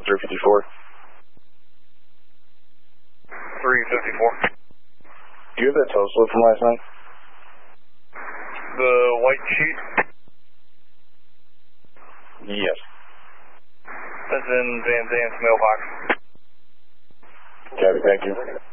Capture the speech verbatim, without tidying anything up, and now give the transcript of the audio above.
three fifty-four. three fifty-four. Do you have that tow slip from last night? The white sheet? Yes. That's in Van Zandt's mailbox. Copy, thank you.